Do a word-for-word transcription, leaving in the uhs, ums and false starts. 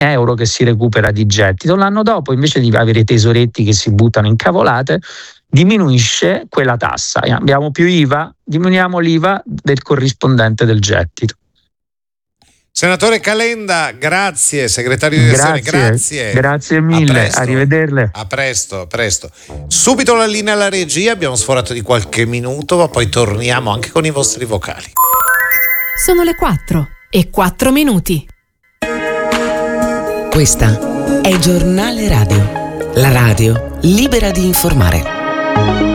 euro che si recupera di gettito. L'anno dopo, invece di avere tesoretti che si buttano in cavolate, diminuisce quella tassa. Abbiamo più I V A, diminuiamo l'I V A del corrispondente del gettito. Senatore Calenda, grazie, segretario di azione, grazie. Grazie mille, a arrivederle. A presto, a presto. Subito la linea alla regia, abbiamo sforato di qualche minuto, ma poi torniamo anche con i vostri vocali. Sono le quattro e quattro minuti. Questa è Giornale Radio, la radio libera di informare.